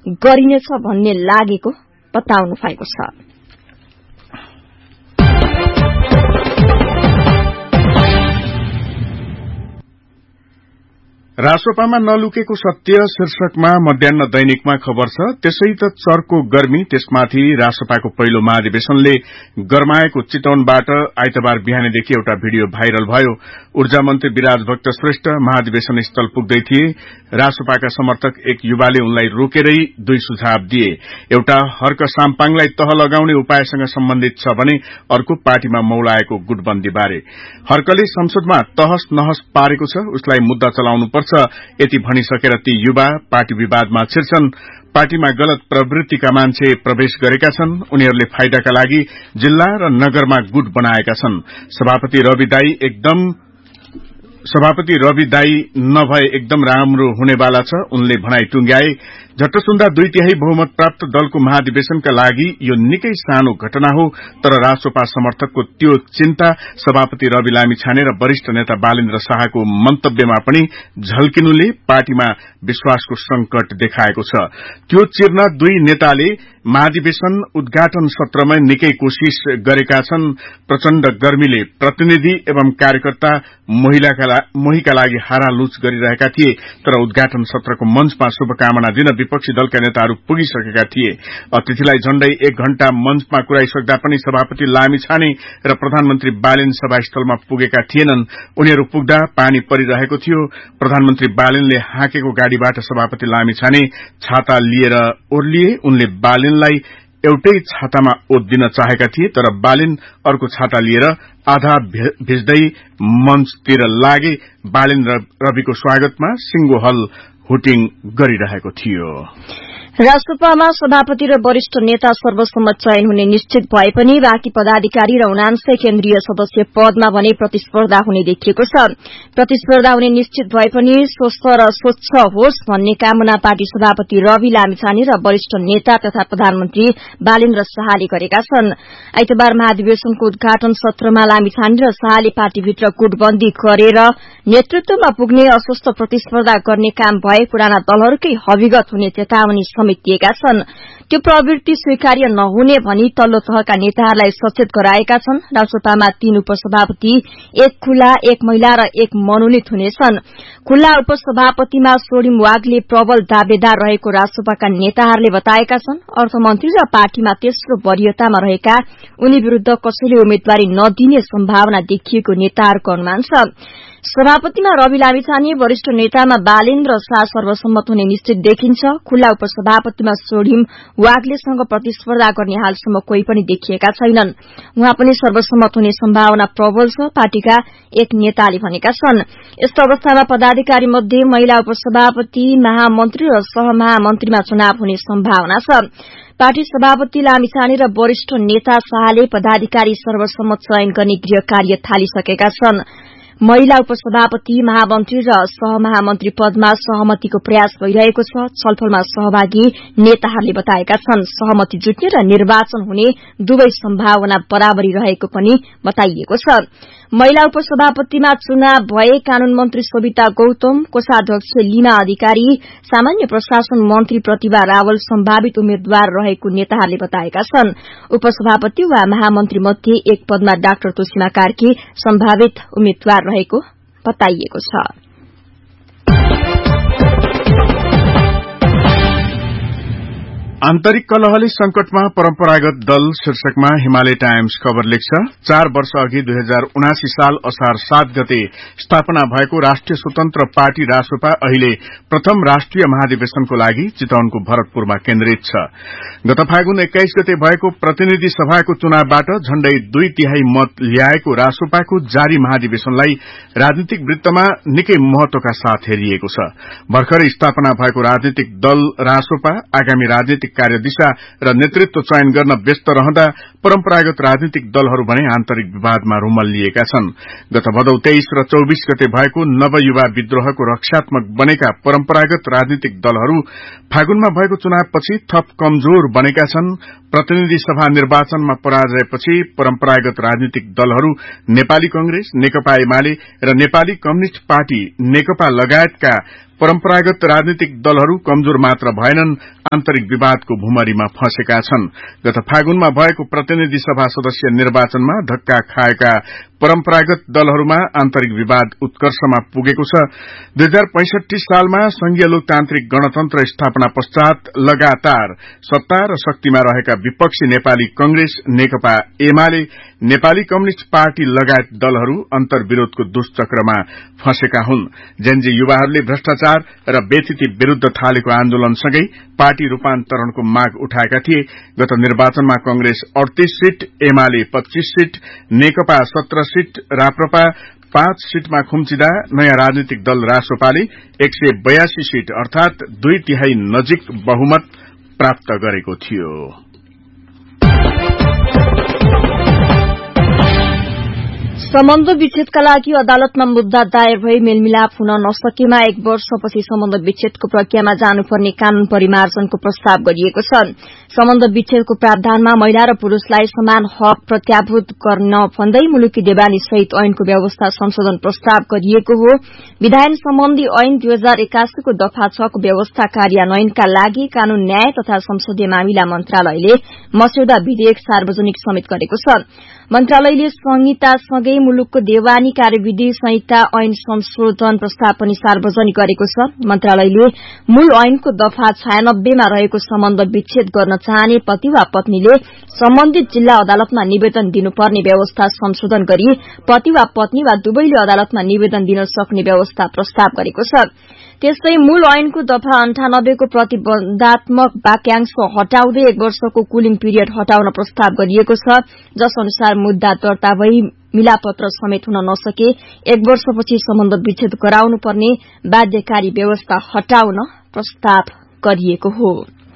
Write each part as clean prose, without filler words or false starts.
गरिनेछ भन्ने लागेको बताउनु भएको छ। रासोपामा नलुकेको सत्य शीर्षकमा मध्याह्न दैनिकमा खबर छ। त्यसै त चर्को गर्मी त्यसमाथि रासोपाको पहिलो महाधिवेशनले गरमाएको चितवनबाट आइतबार बिहानैदेखि एउटा भिडियो भाइरल भयो। ऊर्जा मन्त्री विराज भक्त श्रेष्ठ महाधिवेशन स्थल पुग्दै थिए। रासोपाका समर्थक एक युवाले उनलाई रोकेरै दुई सुझाव दिए। एउटा हर्क साम्पाङलाई तह लगाउने उपायसँग सम्बन्धित छ भने अर्को पार्टीमा मौलाएको गुटबन्दी बारे। हर्कले संसदमा तहस नहस पारेको छ, उसलाई मुद्दा चलाउनुपर्छ यति भनिसकेर ती युवा पार्टी विवादमा छिर्छन्। पार्टीमा गलत प्रवृत्तिका मान्छे प्रवेश गरेका छन्। उनीहरूले फाइदाका लागि जिल्ला र नगरमा गुट बनाएका छन्। सभापति रवि दाई नभए एकदम राम्रो हुनेवाला छ, उनले भनाई टुंग्याए। झट्ट सुन्दा 2/3 बहुमत प्राप्त दलको महाधिवेशनका लागि यो निकै सानो घटना हो, तर रासोपा समर्थकको त्यो चिन्ता सभापति रवि लामिछाने र वरिष्ठ नेता बालेन्द्र शाहको मन्तव्यमा पनि झल्किनुले पार्टीमा विश्वासको संकट देखाएको छ। त्यो चिर्न दुई नेताले महाधिवेशन उद्घाटन सत्रमा निकै कोशिश गरेका छन्। प्रचण्ड गर्मीले प्रतिनिधि एवं कार्यकर्ता मोहीका लागि हारालुच गरिरहेका थिए, तर उद्घाटन सत्रको मञ्चमा शुभकामना दिन विपक्षी दलका नेताहरू पुगिसकेका थिए। अतिथिलाई झण्डै 1 घण्टा मञ्चमा कुराइसक्दा पनि सभापति लामिछाने र प्रधानमन्त्री बालेन सभास्थलमा पुगेका थिएनन्। उनीहरू पुग्दा पानी परिरहेको थियो। प्रधानमन्त्री बालेनले हाँकेको गाड़ीबाट सभापति लामिछाने छाता लिएर ओर्लिए। उनले बालेनलाई एउटै छातामा ओद्दिन चाहेका थिए, तर बालेन अर्को छाता लिएर आधा भिज्दै मञ्चतिर लागे। बालेन रविको स्वागतमा सिंगो हल हुटिङ गरिरहेको थियो। रासोपामा सभापति र वरिष्ठ नेता सर्वसम्मत चयन हुने निश्चित भए पनि बाँकी पदाधिकारी र 79 केन्द्रीय सदस्य पदमा भने प्रतिस्पर्धा हुने देखिएको छ। प्रतिस्पर्धा हुने निश्चित भए पनि स्वस्थ र स्वच्छ होस् भन्ने कामना पार्टी सभापति रवि लामिछाने र वरिष्ठ नेता तथा प्रधानमन्त्री बालेन्द्र शाहले गरेका छन्। आइतबार महाधिवेशनको उद्घाटन सत्रमा लामिछाने र शाहले पार्टीभित्र गुटबन्दी गरेर नेतृत्वमा पुग्ने अस्वस्थ प्रतिस्पर्धा गर्ने काम भए पुराना दलहरूकै हविगत हुने चेतावनी समेटिएका छन्। त्यो प्रवृत्ति स्वीकार्य नहुने भनी तल्लो तहका नेताहरूलाई सचेत गराएका छन्। रासोपामा 3 उपसभापति, 1 खुल्ला, 1 महिला र 1 मनोनित हुनेछन्। खुल्ला उपसभापतिमा सोडिम वागले प्रबल दावेदार रहेको रासोपाका नेताहरूले बताएका छन्। अर्थमन्त्री र पार्टीमा तेस्रो वरियतामा रहेका उनी विरूद्ध कसैले उम्मेद्वारी नदिने सम्भावना देखिएको नेताहरूको अनुमान छ। सभापतिमा रवि लामिछाने, वरिष्ठ नेतामा बालेन्द्र शाह सर्वसम्मत हुने निश्चित देखिन्छ। खुल्ला उपसभापतिमा सोडिम वाग्लेसँग प्रतिस्पर्धा गर्ने हालसम्म कोही पनि देखिएका छैनन्। उहाँ पनि सर्वसम्मत हुने सम्भावना प्रबल छ, पार्टीका एक नेताले भनेका छन्। यस्तो अवस्थामा पदाधिकारी मध्ये महिला उपसभापति, महामन्त्री र सहमहामन्त्रीमा चुनाव हुने सम्भावना छ। पार्टी सभापति लामिछाने र वरिष्ठ नेता शाहले पदाधिकारी सर्वसम्मत चयन गर्ने गृह कार्य थालिसकेका छन्। महिला उपसभापति, महामन्त्री र सहमहामन्त्री पदमा सहमतिको प्रयास भइरहेको छ। छलफलमा सहभागी नेताहरूले बताएका छन्। सहमति जुट्ने र निर्वाचन हुने दुवै सम्भावना बराबरी रहेको पनि बताइएको छ। महिला उपसभापतिमा चुनाव भए कानून मन्त्री सोभिता गौतम, कोषाध्यक्ष लीमा अधिकारी, सामान्य प्रशासन मन्त्री प्रतिभा रावल सम्भावित उम्मेद्वार रहेको नेताहरूले बताएका छन्। उपसभापति वा महामन्त्री मध्ये एक पदमा डाक्टर तोसीमा कार्की सम्भावित उम्मेद्वार रहेको बताइएको छ। आन्तरिक कलहले संकटमा परम्परागत दल शीर्षकमा हिमालय टाइम्स खबर लेख्छ। 4 वर्ष अघि 2079 साल असार 7 गते स्थापना भएको राष्ट्रिय स्वतन्त्र पार्टी रासोपा अहिले प्रथम राष्ट्रिय महाधिवेशनको लागि चितवनको भरतपुरमा केन्द्रित छ। गत फागुन 21 गते भएको प्रतिनिधि सभाको चुनावबाट झण्डै 2/3 मत ल्याएको रासोपाको जारी महाधिवेशनलाई राजनीतिक वृत्तमा निकै महत्वका साथ हेरिएको छ। भर्खरै स्थापना भएको राजनीतिक दल रासोपा आगामी राजनीतिक कार्यदिशा र नेतृत्व चयन गर्न व्यस्त रहँदा परम्परागत राजनीतिक दलहरू भने आन्तरिक विवादमा रुमल्लिएका छन्। गत भदौ 23 र 24 गते भएको नवयुवा विद्रोहको रक्षात्मक बनेका परम्परागत राजनीतिक दलहरू फागुनमा भएको चुनावपछि थप कमजोर बनेका छन्। प्रतिनिधि सभा निर्वाचनमा पराजयपछि परम्परागत राजनीतिक दलहरू नेपाली कंग्रेस, नेकपा एमाले र नेपाली कम्युनिष्ट पार्टी नेकपा लगायतका परम्परागत राजनीतिक दलहरू कमजोर मात्र भएनन्, आन्तरिक विवादको भूमरीमा फँसेका छन्। गत फागुनमा भएको प्रतिनिधि सभा सदस्य निर्वाचनमा धक्का खाएका परम्परागत दलहरूमा आन्तरिक विवाद उत्कर्षमा पुगेको छ। 2065 सालमा संघीय लोकतान्त्रिक गणतन्त्र स्थापना पश्चात लगातार सत्ता र शक्तिमा रहेका विपक्षी नेपाली कंग्रेस, नेकपा एमाले, नेपाली कम्युनिष्ट पार्टी लगायत दलहरू अन्तर्विरोधको दुष्चक्रमा फँसेका हुन्। जेनजी युवाहरूले भ्रष्टाचार र बेथिति विरूद्ध थालेको आन्दोलनसँगै पार्टी रूपान्तरणको माग उठाएका थिए। गत निर्वाचनमा कंग्रेस 38 सीट, एमाले 25 सीट, नेकपा 17 सीट, राप्रपा 5 सीटमा खुम्चिँदा नयाँ राजनीतिक दल रासोपाले 182 सीट अर्थात 2/3 नजिक बहुमत प्राप्त गरेको थियो। सम्बन्ध विच्छेदका लागि अदालतमा मुद्दा दायर भई मेलमिलाप हुन नसकेमा 1 वर्षपछि सम्बन्ध विच्छेदको प्रक्रियामा जानुपर्ने कानून परिमार्जनको प्रस्ताव गरिएको छ। सम्बन्ध विच्छेदको प्रावधानमा महिला र पुरूषलाई समान हक प्रत्याभूत गर्न भन्दै मुलुकी देवानी सहित ऐनको व्यवस्था संशोधन प्रस्ताव गरिएको हो। विधायन सम्बन्धी ऐन 2081 को दफा 6 को व्यवस्था कार्यान्वयनका लागि कानून, न्याय तथा संसदीय मामिला मन्त्रालयले मस्यौदा विधेयक सार्वजनिक समेत गरेको छ। मन्त्रालयले संहितासँगै मुलुकको देवानी कार्यविधि संहिता ऐन संशोधन प्रस्ताव पनि सार्वजनिक गरेको छ। मन्त्रालयले मूल ऐनको दफा 96 मा रहेको सम्बन्ध विच्छेद गर्न चाहने पति वा पत्नीले सम्बन्धित जिल्ला अदालतमा निवेदन दिनुपर्ने व्यवस्था संशोधन गरी पति वा पत्नी वा दुवैले अदालतमा निवेदन दिन सक्ने व्यवस्था प्रस्ताव गरेको छ। त्यस्तै मूल ऐनको दफा 98 को प्रतिबन्धात्मक वाक्यांश हटाउँदै 1 वर्षको कुलिङ पिरियड हटाउन प्रस्ताव गरिएको छ, जस अनुसार मुद्दा दर्ता भई मिलापत्र समेत हुन नसके 1 वर्षपछि सम्बन्ध विच्छेद गराउनुपर्ने बाध्यकारी व्यवस्था हटाउन प्रस्ताव गरिएको हो।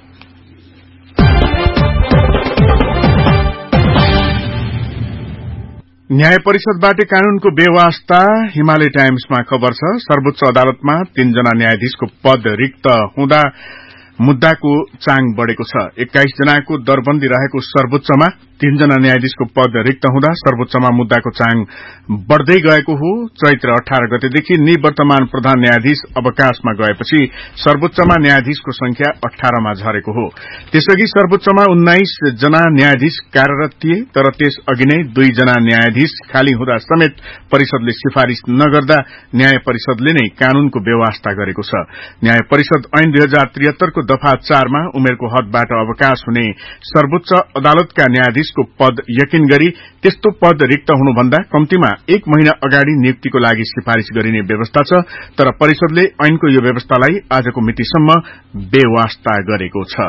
न्याय परिषदबाट कानूनको बेवास्ता हिमालय टाइम्समा खबर छ। सर्वोच्च अदालतमा 3 जना न्यायाधीशको पद रिक्त हुँदा मुद्दाको चाङ बढ़ेको छ। 21 जनाको दरबन्दी रहेको सर्वोच्चमा 3 जना न्यायाधीशको पद रिक्त हुँदा सर्वोच्चमा मुद्दाको चाङ बढ़दै गएको हो। चैत्र 18 गतेदेखि निवर्तमान प्रधान न्यायाधीश अवकाशमा गएपछि सर्वोच्चमा न्यायाधीशको संख्या 18 मा झरेको हो। त्यसअघि सर्वोच्चमा 19 जना न्यायाधीश कार्यरत थिए, तर त्यसअघि नै 2 जना न्यायाधीश खाली हुँदा समेत परिषदले सिफारिश नगर्दा न्याय परिषदले नै कानूनको बेवास्ता गरेको छ। न्याय परिषद ऐन 2073 को दफा 4 मा उमेरको हदबाट अवकाश हुने सर्वोच्च अदालतका न्यायाधीशको पद यकिन गरी त्यस्तो पद रिक्त हुनुभन्दा कम्तीमा 1 महिना अगाडि नियुक्तिको लागि सिफारिश गरिने व्यवस्था छ, तर परिषदले ऐनको यो व्यवस्थालाई आजको मितिसम्म बेवास्ता गरेको छ।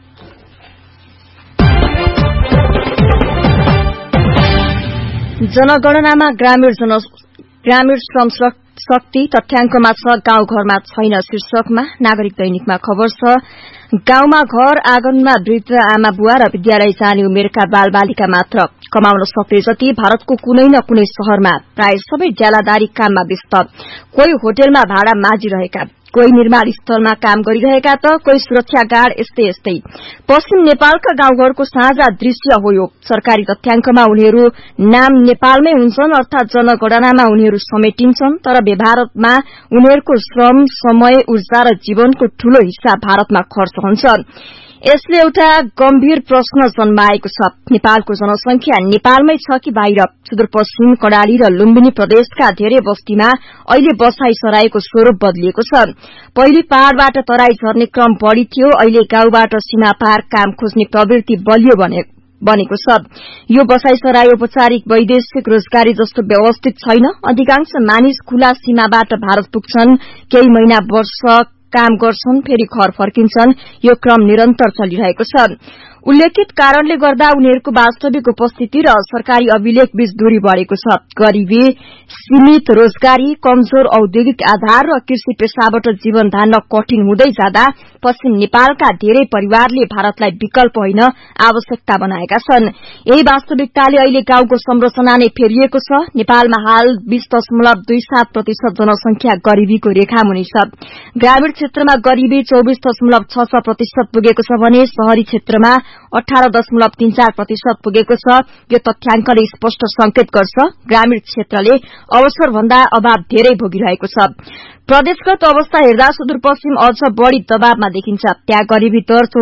जनगणनामा ग्रामीण श्रम शक्ति तथ्याङ्कमा छ, गाउँघरमा छैन शीर्षकमा नागरिक दैनिकमा खबर छ। गाउँमा घर आँगनमा वृद्ध आमा बुवा र विद्यालय जाने उमेरका बालबालिका मात्र कमाउन सक्ने जति भारतको कुनै न कुनै शहरमा प्राय सबै ज्यालादारी काममा व्यस्त। कोही होटलमा भाडा माझिरहेका, कोही निर्माण स्थलमा काम गरिरहेका त कोही सुरक्षा गार्ड, यस्तै यस्तै। पश्चिम नेपालका गाउँघरको साझा दृश्य हो यो। सरकारी तथ्याङ्कमा उनीहरू नाम नेपालमै हुन्छन्, अर्थात जनगणनामा उनीहरू समेटिन्छन्, तर व्यवहारमा उनीहरूको श्रम, समय, ऊर्जा र जीवनको ठूलो हिस्सा भारतमा खर्च हुन्छ। यसले एउटा गम्भीर प्रश्न जन्माएको छ। नेपालको जनसंख्या नेपालमै छ कि बाहिर? सुदूरपश्चिम कर्णाली र लुम्बिनी प्रदेशका धेरै बस्तीमा अहिले बसाई सराईको स्वरूप बदलिएको छ। पहिले पहाड़बाट तराई झर्ने क्रम बढ़ी थियो, अहिले गाउँबाट सीमा पार काम खोज्ने प्रवृत्ति बलियो बनेको छ। यो बसाईसराई औपचारिक वैदेशिक रोजगारी जस्तो व्यवस्थित छैन। अधिकांश मानिस खुला सीमाबाट भारत पुग्छन्, केही महिना वर्ष काम गर्छन्, फेरि घर फर्किन्छन्। यो क्रम निरन्तर चलिरहेको छ। उल्लेखित कारणले गर्दा उनीहरूको वास्तविक उपस्थिति र सरकारी अभिलेख बीच दूरी बढ़ेको छ। गरीबी, सीमित रोजगारी, कमजोर औद्योगिक आधार र कृषि पेशाबाट जीवन धान्न कठिन हुँदै जाँदा पश्चिम नेपालका धेरै परिवारले भारतलाई विकल्प होइन आवश्यकता बनाएका छन्। यही वास्तविकताले अहिले गाउँको संरचना नै फेरिएको छ। नेपालमा हाल 20.27% जनसंख्या गरीबीको रेखामुनि छ। ग्रामीण क्षेत्रमा गरीबी 24.66% पुगेको छ भने शहरी क्षेत्रमा 18.34% पुगेको छ। यो तथ्याङ्कले स्पष्ट संकेत गर्छ ग्रामीण क्षेत्रले अवसर भन्दा अभाव धेरै भोगिरहेको छ। प्रदेशगत अवस्था हेर्दा सुदूरपश्चिम अझ बढ़ी दबावमा देखिन्छ। त्यहाँ गरीबी दर